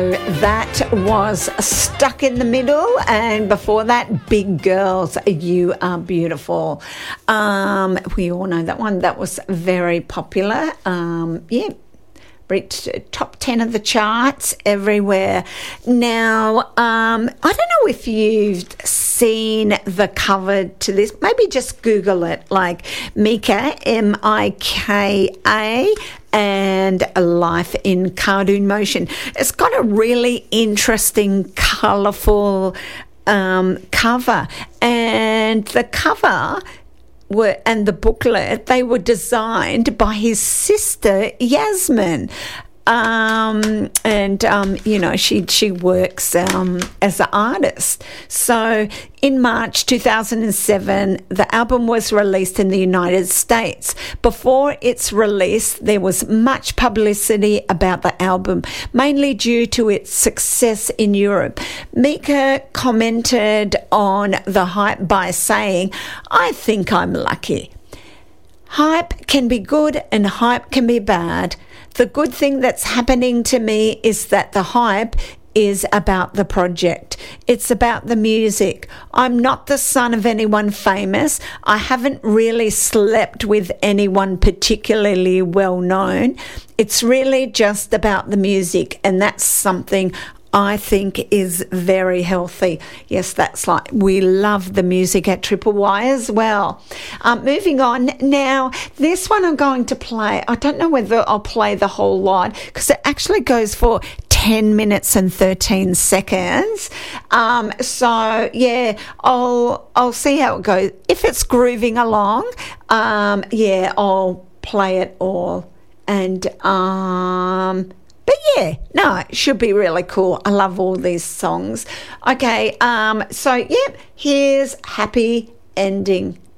That was Stuck in the Middle, and before that, Big Girls, You Are Beautiful. We all know that one. That was very popular. Reached top 10 of the charts everywhere. Now, I don't know if you've seen the cover to this. Maybe just Google it, like Mika, Mika, and Life in Cartoon Motion. It's got a really interesting, colourful cover, and the cover and the booklet, they were designed by his sister Yasmin. She works as an artist. So in March 2007, the album was released in the United States. Before its release, there was much publicity about the album, mainly due to its success in Europe. Mika commented on the hype by saying, "I think I'm lucky. Hype can be good and hype can be bad. The good thing that's happening to me is that the hype is about the project. It's about the music. I'm not the son of anyone famous. I haven't really slept with anyone particularly well known. It's really just about the music, and that's something I think is very healthy." Yes, that's like, we love the music at Triple Y as well. Moving on. Now, this one I'm going to play. I don't know whether I'll play the whole lot because it actually goes for 10 minutes and 13 seconds. I'll see how it goes. If it's grooving along, I'll play it all. And, it should be really cool. I love all these songs. Okay, here's Happy Ending